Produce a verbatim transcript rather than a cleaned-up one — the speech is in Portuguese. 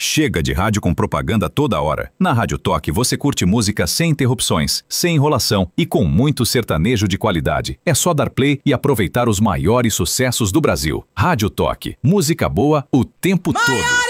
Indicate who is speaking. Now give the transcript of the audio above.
Speaker 1: Chega de rádio com propaganda toda hora. Na Rádio Toque você curte música sem interrupções, sem enrolação e com muito sertanejo de qualidade. É só dar play e aproveitar os maiores sucessos do Brasil. Rádio Toque. Música boa o tempo todo.